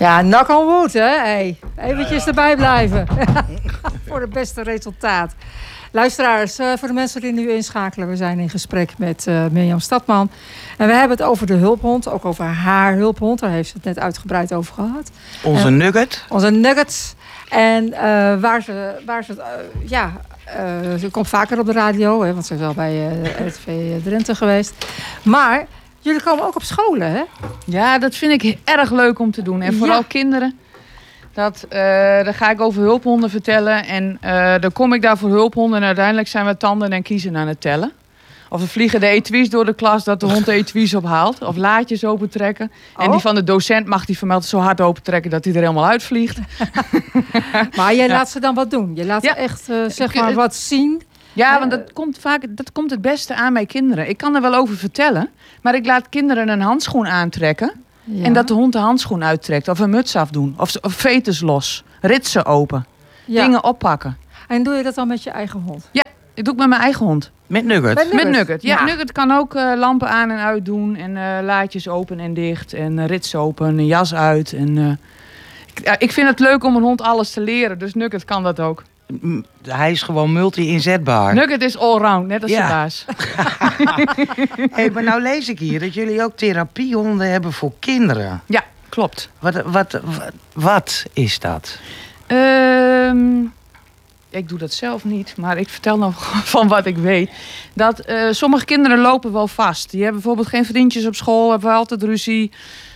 Ja, knock on wood, hè. Hey, eventjes erbij blijven. Voor het beste resultaat. Luisteraars, voor de mensen die nu inschakelen. We zijn in gesprek met Mirjam Stadman. En we hebben het over de hulphond. Ook over haar hulphond. Daar heeft ze het net uitgebreid over gehad. Onze Nugget. Onze Nuggets. En ze komt vaker op de radio. Hè, want ze is wel bij RTV Drenthe geweest. Maar jullie komen ook op scholen, hè? Ja, dat vind ik erg leuk om te doen. En vooral kinderen. Daar ga ik over hulphonden vertellen. En dan kom ik daar voor hulphonden. En uiteindelijk zijn we tanden en kiezen aan het tellen. Of er vliegen de etuis door de klas dat de hond de etuis ophaalt. Of laadjes opentrekken. En die van de docent mag die vermeld zo hard opentrekken dat hij er helemaal uitvliegt. Maar jij laat ze dan wat doen. Je laat ze echt wat zien. Ja, want dat komt het beste aan bij kinderen. Ik kan er wel over vertellen. Maar ik laat kinderen een handschoen aantrekken. Ja. En dat de hond de handschoen uittrekt. Of een muts afdoen. Of veters los. Ritsen open. Ja. Dingen oppakken. En doe je dat dan met je eigen hond? Ja, ik doe het met mijn eigen hond. Met Nugget? Met Nugget. Ja, Nugget kan ook lampen aan en uit doen. En laadjes open en dicht. En rits open. Een jas uit. En, ik vind het leuk om een hond alles te leren. Dus Nugget kan dat ook. Hij is gewoon multi-inzetbaar. Nugget is allround, net als de baas. Hey, maar nou lees ik hier dat jullie ook therapiehonden hebben voor kinderen. Ja, klopt. Wat is dat? Ik doe dat zelf niet, maar ik vertel nog van wat ik weet. Dat sommige kinderen lopen wel vast. Die hebben bijvoorbeeld geen vriendjes op school, hebben altijd ruzie.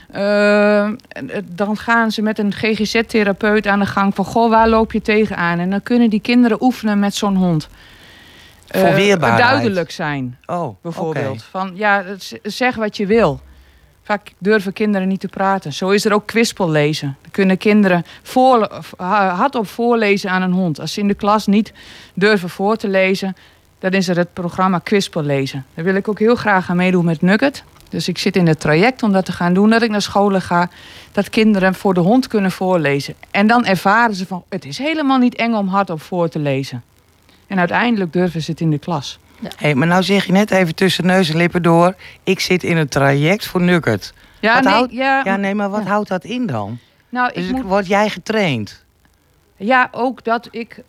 Dan gaan ze met een GGZ-therapeut aan de gang van... Goh, waar loop je tegenaan? En dan kunnen die kinderen oefenen met zo'n hond. Voor weerbaarheid. Duidelijk zijn, bijvoorbeeld. Van, zeg wat je wil. Vaak durven kinderen niet te praten. Zo is er ook kwispellezen. Dan kunnen kinderen hardop voorlezen aan een hond. Als ze in de klas niet durven voor te lezen... dan is er het programma kwispellezen. Daar wil ik ook heel graag aan meedoen met Nugget. Dus ik zit in het traject om dat te gaan doen. Dat ik naar scholen ga. Dat kinderen voor de hond kunnen voorlezen. En dan ervaren ze van... het is helemaal niet eng om hardop voor te lezen. En uiteindelijk durven ze het in de klas. Ja. Hey, maar nou zeg je net even tussen neus en lippen door... ik zit in het traject voor Nugget. Maar wat houdt dat in dan? Nou, dus word jij getraind? Ja, ook dat ik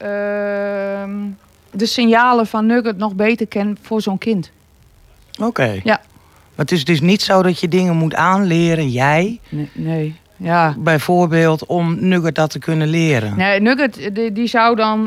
de signalen van Nugget nog beter ken voor zo'n kind. Oké. Ja. Maar het is dus niet zo dat je dingen moet aanleren, jij? Nee. Ja. Bijvoorbeeld om Nugget dat te kunnen leren. Nee, Nugget die zou dan...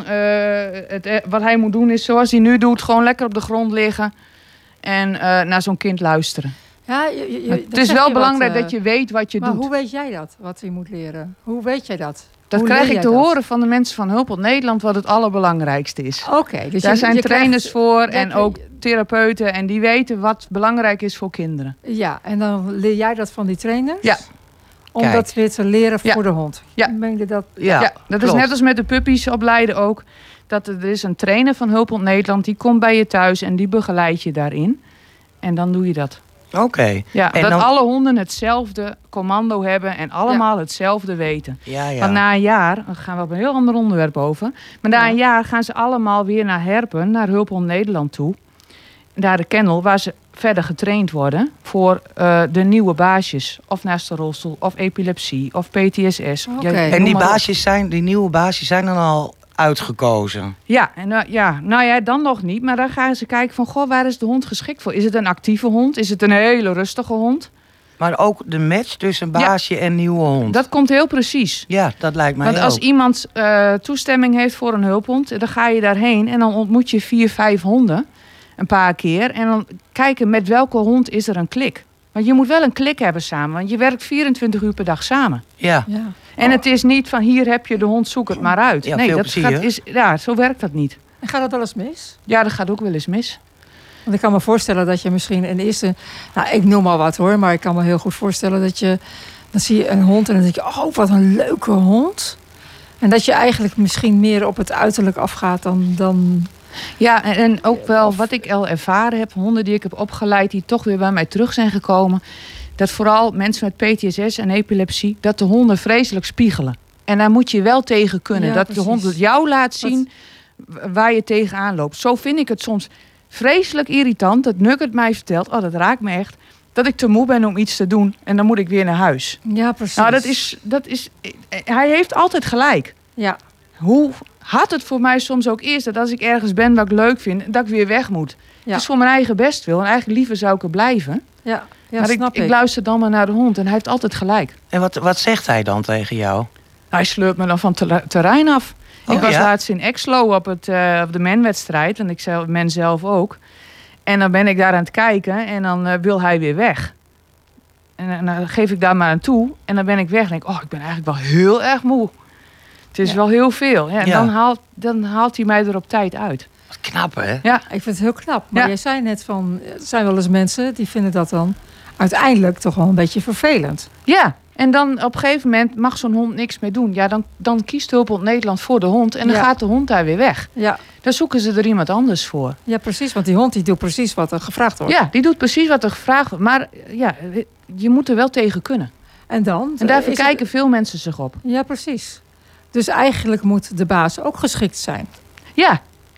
wat hij moet doen is zoals hij nu doet... gewoon lekker op de grond liggen... en naar zo'n kind luisteren. Ja, het is wel belangrijk dat je weet wat je doet. Maar hoe weet jij dat, wat hij moet leren? Hoe weet jij dat? Dat krijg ik te horen van de mensen van Hulphond Nederland... wat het allerbelangrijkste is. Oké, dus daar zijn trainers voor en ook therapeuten... en die weten wat belangrijk is voor kinderen. Ja, en dan leer jij dat van die trainers? Ja. Om dat weer te leren voor de hond. Ja. Meende dat? Ja, dat is net als met de puppies opleiden ook. Dat er is een trainer van Hulphond Nederland... die komt bij je thuis en die begeleidt je daarin. En dan doe je dat. Oké. Ja, en dat alle honden hetzelfde commando hebben... en allemaal hetzelfde weten. Ja. Want na een jaar, dan gaan we op een heel ander onderwerp over... maar na een jaar gaan ze allemaal weer naar Herpen... naar Hulphond Nederland toe. Daar de kennel waar ze verder getraind worden... voor de nieuwe baasjes. Of naast de rolstoel, of epilepsie, of PTSS. Okay. En die nieuwe baasjes zijn dan al uitgekozen? Ja, dan nog niet. Maar dan gaan ze kijken van... goh, waar is de hond geschikt voor? Is het een actieve hond? Is het een hele rustige hond? Maar ook de match tussen baasje en nieuwe hond? Dat komt heel precies. Ja, dat lijkt mij Want ook. als iemand toestemming heeft voor een hulphond... dan ga je daarheen en dan ontmoet je 4-5 honden... een paar keer. En dan kijken met welke hond is er een klik. Want je moet wel een klik hebben samen. Want je werkt 24 uur per dag samen. Ja. En het is niet van hier heb je de hond, zoek het maar uit. Ja, nee, zo werkt dat niet. En gaat dat wel eens mis? Ja, dat gaat ook wel eens mis. Want ik kan me voorstellen dat je misschien in de eerste... Nou, ik noem maar wat hoor. Maar ik kan me heel goed voorstellen dat je... Dan zie je een hond en dan denk je... Oh, wat een leuke hond. En dat je eigenlijk misschien meer op het uiterlijk afgaat dan... Ja, en ook wel wat ik al ervaren heb... honden die ik heb opgeleid die toch weer bij mij terug zijn gekomen... dat vooral mensen met PTSS en epilepsie... dat de honden vreselijk spiegelen. En daar moet je wel tegen kunnen. Ja, dat precies. de hond het jou laat zien waar je tegenaan loopt. Zo vind ik het soms vreselijk irritant... dat Nugget mij vertelt, dat raakt me echt... dat ik te moe ben om iets te doen en dan moet ik weer naar huis. Ja, precies. Nou, dat is hij heeft altijd gelijk. Ja. Hoe had het voor mij soms ook eerst dat als ik ergens ben wat ik leuk vind, dat ik weer weg moet. Ja. Het is voor mijn eigen bestwil en eigenlijk liever zou ik er blijven. Ja, maar snap ik luister dan maar naar de hond en hij heeft altijd gelijk. En wat zegt hij dan tegen jou? Hij sleurt me dan van het terrein af. Ik was laatst in Exlo op de menwedstrijd. En ik zelf, men zelf ook. En dan ben ik daar aan het kijken. En dan wil hij weer weg. En dan geef ik daar maar aan toe. En dan ben ik weg. En denk ik ben eigenlijk wel heel erg moe. Het is wel heel veel. Ja, en dan haalt hij mij er op tijd uit. Wat knap, hè? Ja. Ik vind het heel knap. Maar jij zei net van... Er zijn wel eens mensen die vinden dat dan uiteindelijk toch wel een beetje vervelend. Ja. En dan op een gegeven moment mag zo'n hond niks meer doen. Ja, dan kiest Hulphond Nederland voor de hond. En dan gaat de hond daar weer weg. Ja. Dan zoeken ze er iemand anders voor. Ja, precies. Want die hond die doet precies wat er gevraagd wordt. Ja, die doet precies wat er gevraagd wordt. Maar ja, je moet er wel tegen kunnen. En dan? En daar kijken veel mensen zich op. Ja, precies. Dus eigenlijk moet de baas ook geschikt zijn. Ja.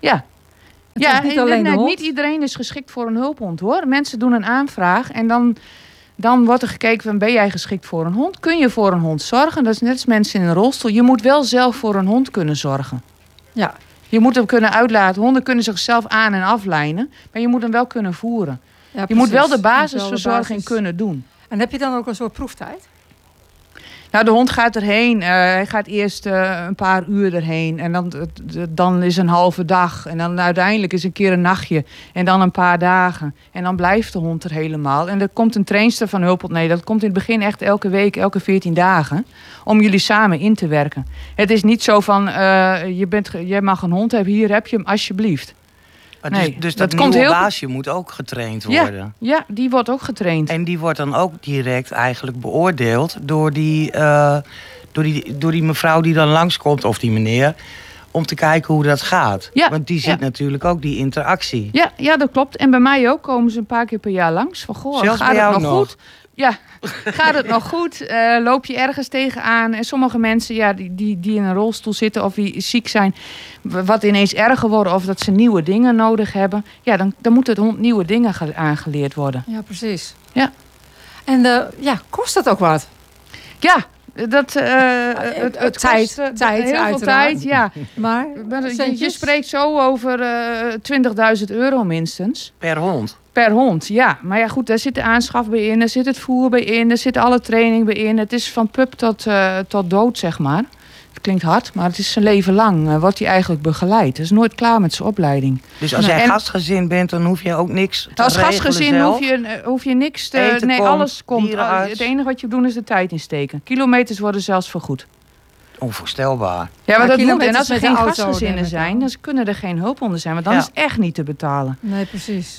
Niet alleen de hond. Niet iedereen is geschikt voor een hulphond, hoor. Mensen doen een aanvraag en dan wordt er gekeken van, ben jij geschikt voor een hond? Kun je voor een hond zorgen? Dat is net als mensen in een rolstoel. Je moet wel zelf voor een hond kunnen zorgen. Ja. Je moet hem kunnen uitlaten. Honden kunnen zichzelf aan- en aflijnen. Maar je moet hem wel kunnen voeren. Ja, je moet wel de basisverzorging kunnen doen. En heb je dan ook een soort proeftijd? Nou, de hond gaat erheen. Hij gaat eerst een paar uur erheen. En dan is een halve dag. En dan uiteindelijk is een keer een nachtje. En dan een paar dagen. En dan blijft de hond er helemaal. En er komt een trainster van Hulphond Nederland. Dat komt in het begin echt elke week, elke 14 dagen. Om jullie samen in te werken. Het is niet zo van, jij mag een hond hebben. Hier heb je hem, alsjeblieft. Nee, dus dat nieuwe baasje moet ook getraind worden? Ja, die wordt ook getraind. En die wordt dan ook direct eigenlijk beoordeeld door die mevrouw die dan langskomt, of die meneer, om te kijken hoe dat gaat. Ja, want die ziet natuurlijk ook die interactie. Ja, dat klopt. En bij mij ook komen ze een paar keer per jaar langs. Van, goh, zelfs gaat bij jou het nog goed? Ja, gaat het nog goed? Loop je ergens tegenaan? En sommige mensen die in een rolstoel zitten of die ziek zijn, wat ineens erger worden of dat ze nieuwe dingen nodig hebben. Ja, dan moeten de hond nieuwe dingen aangeleerd worden. Ja, precies. Ja. En kost dat ook wat? Ja. Het tijd, heel veel tijd, ja. Maar je spreekt zo over €20.000 minstens. Per hond? Per hond, ja. Maar ja, goed, daar zit de aanschaf bij in, daar zit het voer bij in, daar zit alle training bij in. Het is van pup tot dood, zeg maar. Het klinkt hard, maar het is zijn leven lang. Wordt hij eigenlijk begeleid. Hij is nooit klaar met zijn opleiding. Dus als jij gastgezin bent, dan hoef je ook niks te regelen zelf? Als gastgezin hoef je niks te... Eten nee, komt, alles komt. dierenarts. Het enige wat je doet is de tijd insteken. Kilometers worden zelfs vergoed. Onvoorstelbaar. Ja, maar dat moet. En als er geen gastgezinnen zijn, dan kunnen er geen hulphonden zijn. Want dan is het echt niet te betalen. Nee, precies.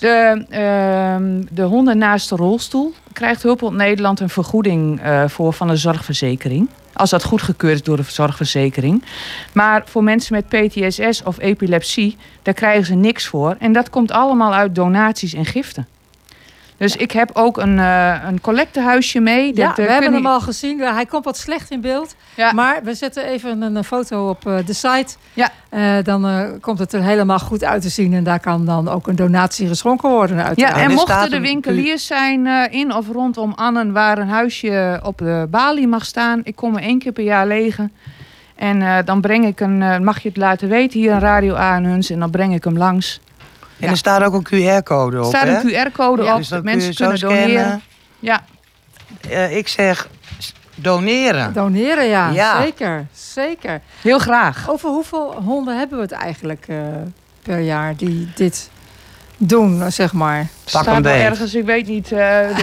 De honden naast de rolstoel krijgt Hulphond Nederland een vergoeding voor van de zorgverzekering. Als dat goedgekeurd is door de zorgverzekering. Maar voor mensen met PTSS of epilepsie, daar krijgen ze niks voor. En dat komt allemaal uit donaties en giften. Dus ik heb ook een collectehuisje mee. Ja, we hebben hem al gezien. Hij komt wat slecht in beeld. Ja. Maar we zetten even een foto op de site. Ja. Dan komt het er helemaal goed uit te zien. En daar kan dan ook een donatie geschonken worden. Uiteraard. Ja, en mochten er winkeliers zijn in of rondom Annen waar een huisje op de balie mag staan. Ik kom er 1 keer per jaar legen. En dan breng ik mag je het laten weten hier een Radio Aanhuns. En dan breng ik hem langs. En er staat ook een QR-code op, Er staat een QR-code op, dus dat mensen kunnen doneren. Ja. Ik zeg doneren. Doneren, ja. Zeker. Heel graag. Over hoeveel honden hebben we het eigenlijk per jaar die dit doen, zeg maar? Pak een beet. Ergens, ik weet niet.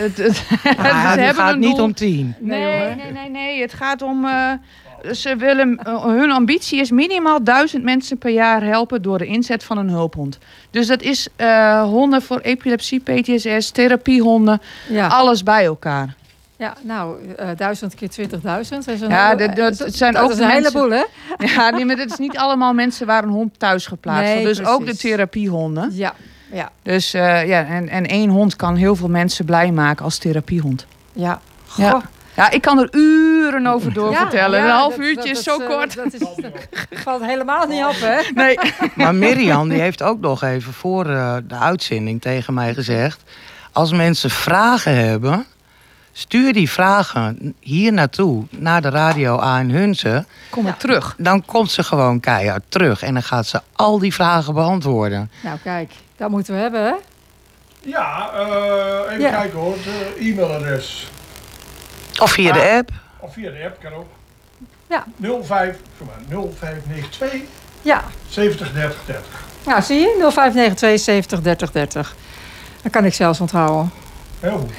Het gaat niet om 10. Nee. Het gaat om... Ze willen, hun ambitie is minimaal 1000 mensen per jaar helpen door de inzet van een hulphond. Dus dat is honden voor epilepsie, PTSS, therapiehonden, alles bij elkaar. Ja, nou, 1000 keer 20.000. Het zijn ook een heleboel, hè? Ja, maar het is niet allemaal mensen waar een hond thuis geplaatst wordt. Dus precies. Ook de therapiehonden. Ja. Dus en 1 hond kan heel veel mensen blij maken als therapiehond. Ja. Ja, ik kan er uren over doorvertellen. Een half uurtje is zo kort. Dat valt helemaal niet op, hè? Nee. Maar Mirjam, die heeft ook nog even voor de uitzending tegen mij gezegd... Als mensen vragen hebben, stuur die vragen hier naartoe, naar de radio aan Hunze. Kom ik terug. Dan komt ze gewoon keihard terug. En dan gaat ze al die vragen beantwoorden. Nou kijk, dat moeten we hebben, hè? Ja, even kijken hoor. Het e-mailadres. Of via de app. Of via de app kan ook. Ja. 0592 Ja. 70 30 30. Nou, zie je? 0592 70 30 30. Dat kan ik zelfs onthouden. Heel goed.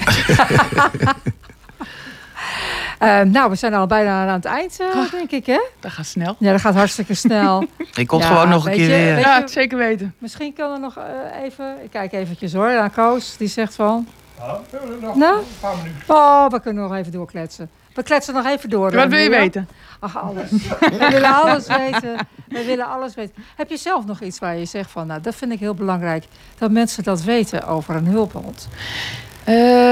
Nou, we zijn al bijna aan het eind, denk ik, hè? Dat gaat snel. Ja, dat gaat hartstikke snel. Ik kom gewoon nog een keer weer. Ja, zeker weten. Misschien kan er nog even... Ik kijk eventjes hoor, aan Koos. Die zegt van... Ja, nog Nou? een paar minuten. Oh, we kunnen nog even doorkletsen. We kletsen nog even door. Wat wil je weten? Ach, alles. We willen alles weten. We willen alles weten. Heb je zelf nog iets waar je zegt van... Nou, dat vind ik heel belangrijk. Dat mensen dat weten over een hulphond. We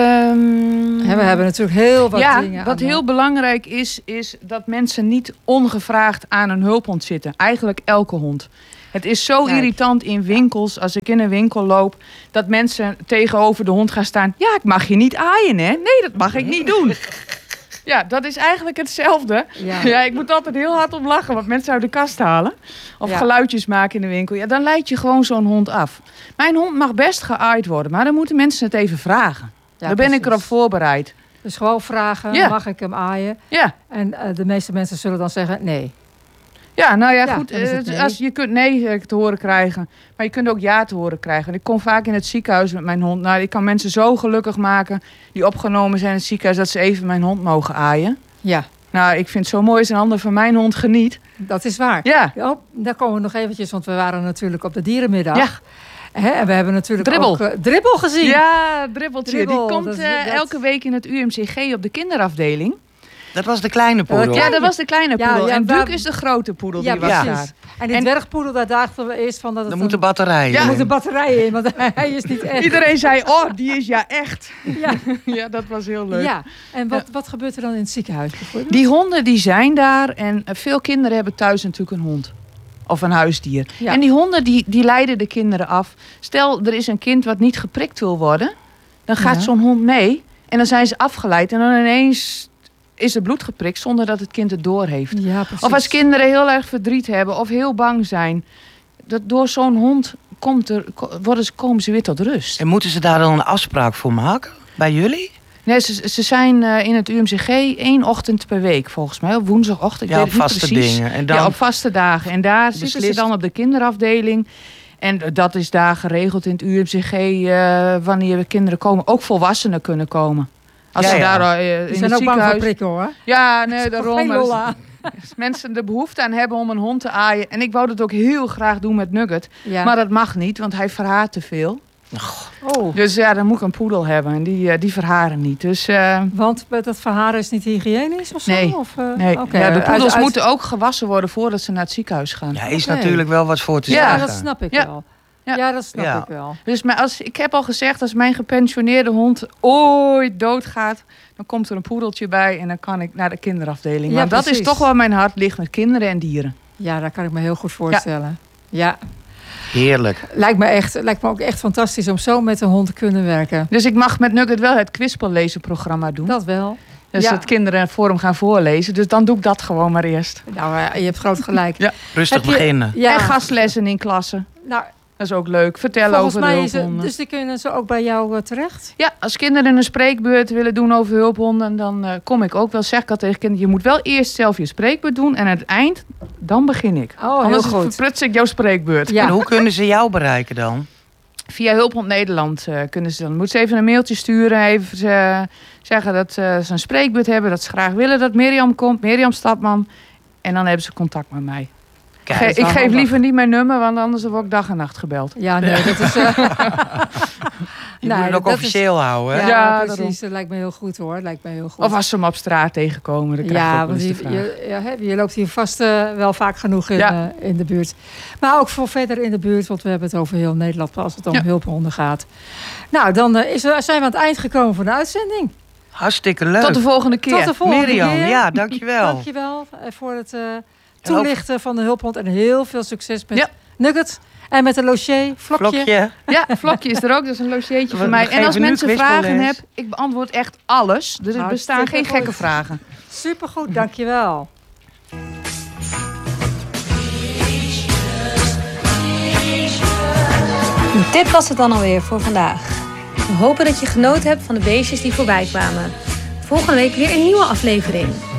hebben natuurlijk heel wat dingen. Wat heel belangrijk is dat mensen niet ongevraagd aan een hulphond zitten. Eigenlijk elke hond. Het is zo irritant in winkels, als ik in een winkel loop, dat mensen tegenover de hond gaan staan. Ja, ik mag je niet aaien, hè? Nee, dat mag ik niet doen. Ja, dat is eigenlijk hetzelfde. Ja, ik moet altijd heel hard om lachen, wat mensen uit de kast halen. Of geluidjes maken in de winkel. Ja, dan leid je gewoon zo'n hond af. Mijn hond mag best geaaid worden, maar dan moeten mensen het even vragen. Ja, dan ben ik erop voorbereid. Dus gewoon vragen, mag ik hem aaien? Ja. En de meeste mensen zullen dan zeggen nee. Ja, nou ja, goed. Als je kunt nee te horen krijgen, maar je kunt ook ja te horen krijgen. Ik kom vaak in het ziekenhuis met mijn hond. Nou, ik kan mensen zo gelukkig maken die opgenomen zijn in het ziekenhuis dat ze even mijn hond mogen aaien. Ja. Nou, ik vind het zo mooi als een ander van mijn hond geniet. Dat is waar. Ja. Daar komen we nog eventjes, want we waren natuurlijk op de dierenmiddag. Ja. En we hebben natuurlijk Dribbel. ook Dribbel gezien. Ja, Dribbeltje. Die komt elke week in het UMCG op de kinderafdeling. Dat was de kleine poedel. Ja, dat was de kleine poedel. En Duke is de grote poedel die was daar. En die dwergpoedel, daar dachten we eerst van dat het... Er moeten batterijen in. Er moeten batterijen in, want hij is niet echt. Iedereen zei, oh, die is echt. Ja, dat was heel leuk. Ja, en wat gebeurt er dan in het ziekenhuis bijvoorbeeld? Die honden die zijn daar en veel kinderen hebben thuis natuurlijk een hond. Of een huisdier. Ja. En die honden die leiden de kinderen af. Stel, er is een kind wat niet geprikt wil worden. Dan gaat zo'n hond mee. En dan zijn ze afgeleid. En dan ineens is er bloed geprikt zonder dat het kind het doorheeft. Ja, of als kinderen heel erg verdriet hebben of heel bang zijn. Dat door zo'n hond komen ze weer tot rust. En moeten ze daar dan een afspraak voor maken? Bij jullie? Nee, ze zijn in het UMCG 1 ochtend per week volgens mij. Op woensdagochtend. Ja, op vaste dingen. En dan ja, op vaste dagen. En daar zitten ze dan op de kinderafdeling. En dat is daar geregeld in het UMCG wanneer kinderen komen. Ook volwassenen kunnen komen. Als ze daar in het ziekenhuis... ook bang voor prikken hoor. Ja, nee, daarom. Als mensen er behoefte aan hebben om een hond te aaien. En ik wou dat ook heel graag doen met Nugget. Ja. Maar dat mag niet, want hij verhaart te veel. Oh. Dus ja, dan moet ik een poedel hebben. En die verharen niet. Dus, want dat verharen is niet hygiënisch of zo? Nee. Of, nee. Okay. Ja, de poedels moeten ook gewassen worden voordat ze naar het ziekenhuis gaan. Ja, is natuurlijk wel wat voor te zeggen. Ja, dat snap ik wel. Ja, dat snap ik wel. Dus ik heb al gezegd, als mijn gepensioneerde hond ooit doodgaat, dan komt er een poedeltje bij en dan kan ik naar de kinderafdeling. Want dat is toch wel mijn hart ligt met kinderen en dieren. Ja, dat kan ik me heel goed voorstellen. Ja. Heerlijk. Lijkt me ook echt fantastisch om zo met een hond te kunnen werken. Dus ik mag met Nugget wel het kwispellezenprogramma doen. Dat wel. Dus dat kinderen voor hem gaan voorlezen. Dus dan doe ik dat gewoon maar eerst. Nou, je hebt groot gelijk. Rustig beginnen. Ja. En gastlessen in klassen. Nou, dat is ook leuk. Vertellen over hulphonden. Dus die kunnen ze ook bij jou terecht? Ja, als kinderen een spreekbeurt willen doen over hulphonden, dan kom ik ook wel. Zeg ik al tegen kinderen, je moet wel eerst zelf je spreekbeurt doen. En aan het eind, dan begin ik. Oh, anders heel goed. verpruts ik jouw spreekbeurt. Ja. En hoe kunnen ze jou bereiken dan? Via Hulphond Nederland kunnen ze dan. Moeten ze even een mailtje sturen. Even zeggen dat ze een spreekbeurt hebben. Dat ze graag willen dat Mirjam komt. Mirjam Stapman. En dan hebben ze contact met mij. Kijk, ik geef liever niet mijn nummer, want anders word ik dag en nacht gebeld. Ja, nee, dat is... Je moet het ook officieel houden. Hè? Ja, precies. Dat lijkt me heel goed hoor. Lijkt me heel goed. Of als ze hem op straat tegenkomen, dan krijg ik ook eens de vraag. Je loopt hier vast wel vaak genoeg in de buurt. Maar ook voor verder in de buurt, want we hebben het over heel Nederland als het om hulphonden gaat. Nou, dan zijn we aan het eind gekomen van de uitzending. Hartstikke leuk. Tot de volgende keer. Tot de volgende Mirjam, keer. ja, dankjewel. Dankjewel voor het toelichten van de hulphond en heel veel succes met Nugget. En met een logier, Vlokje. Ja, Vlokje is er ook. Dat is een logiertje voor mij. En als mensen vragen hebben, ik beantwoord echt alles. Dus er bestaan geen gekke vragen. Supergoed, dankjewel. Dit was het dan alweer voor vandaag. We hopen dat je genoten hebt van de beestjes die voorbij kwamen. Volgende week weer een nieuwe aflevering.